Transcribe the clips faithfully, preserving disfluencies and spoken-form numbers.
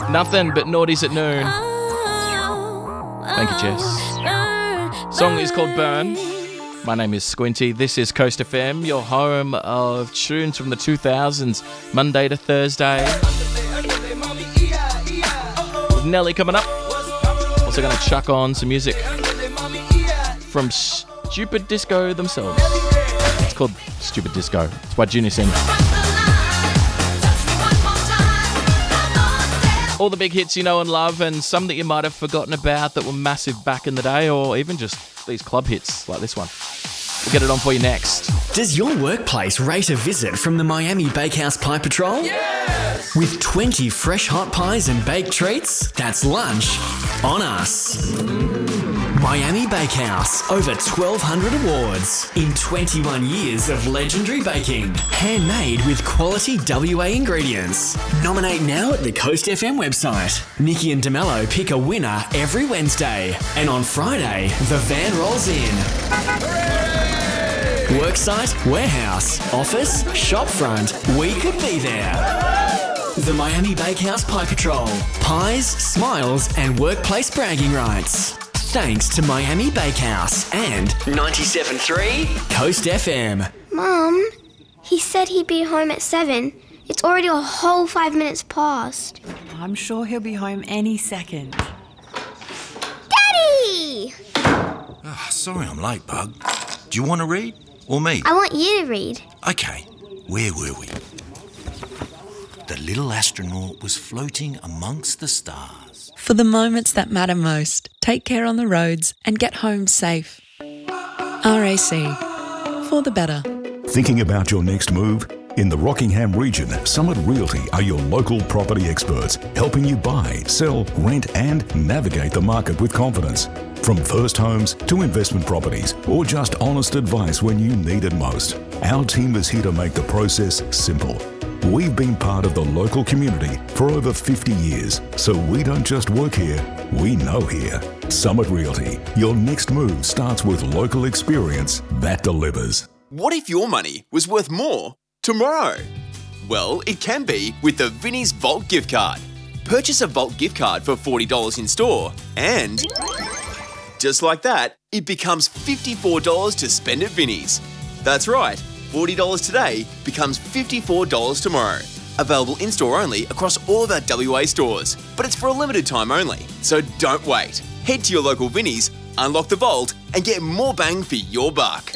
Nothing but naughties at noon. Thank you, Jess. Song is called Burn. My name is Squinty. This is Coast F M, your home of tunes from the two thousands, Monday to Thursday. With Nelly coming up. Also going to chuck on some music from Stupid Disco themselves. It's called Stupid Disco. It's by Junior Singh. All the big hits you know and love, and some that you might have forgotten about that were massive back in the day, or even just these club hits like this one. We'll get it on for you next. Does your workplace rate a visit from the Miami Bakehouse Pie Patrol? Yes! With twenty fresh hot pies and baked treats, that's lunch on us. Miami Bakehouse, over twelve hundred awards in twenty-one years of legendary baking. Handmade with quality W A ingredients. Nominate now at the Coast F M website. Nikki and DeMello pick a winner every Wednesday. And on Friday, the van rolls in. Worksite, warehouse, office, shopfront, we could be there. The Miami Bakehouse Pie Patrol. Pies, smiles, and workplace bragging rights. Thanks to Miami Bakehouse and ninety-seven point three Coast F M. Mum, he said he'd be home at seven. It's already a whole five minutes past. I'm sure he'll be home any second. Daddy! Oh, sorry I'm late, Bug. Do you want to read? Or me? I want you to read. Okay, where were we? The little astronaut was floating amongst the stars. For the moments that matter most, take care on the roads and get home safe. R A C. For the better. Thinking about your next move? In the Rockingham region, Summit Realty are your local property experts, helping you buy, sell, rent and navigate the market with confidence. From first homes to investment properties, or just honest advice when you need it most, our team is here to make the process simple. We've been part of the local community for over fifty years, so we don't just work here, we know here. Summit Realty, your next move starts with local experience that delivers. What if your money was worth more tomorrow? Well, it can be with the Vinnie's Vault gift card. Purchase a Vault gift card for forty dollars in store and, just like that, it becomes fifty-four dollars to spend at Vinnie's. That's right, forty dollars today becomes fifty-four dollars tomorrow. Available in-store only across all of our W A stores, but it's for a limited time only, so don't wait. Head to your local Vinnie's, unlock the vault, and get more bang for your buck.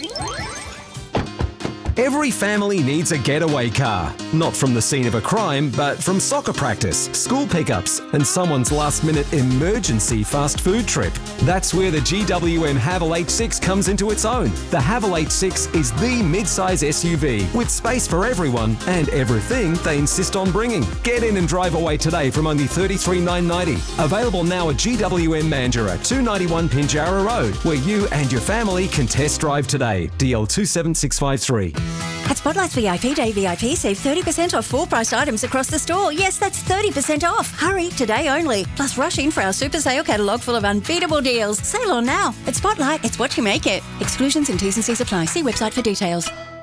Every family needs a getaway car. Not from the scene of a crime, but from soccer practice, school pickups, and someone's last-minute emergency fast food trip. That's where the G W M Haval H six comes into its own. The Haval H six is the mid-size S U V with space for everyone and everything they insist on bringing. Get in and drive away today from only thirty-three thousand nine hundred ninety dollars. Available now at G W M Mandurah, two ninety-one Pinjarra Road, where you and your family can test drive today. D L two seven six five three. At Spotlight's V I P Day V I P, save thirty percent off full price items across the store. Yes, that's thirty percent off. Hurry, today only. Plus rush in for our super sale catalogue full of unbeatable deals. Sale on now. At Spotlight, it's what you make it. Exclusions and T's and C's apply. See website for details.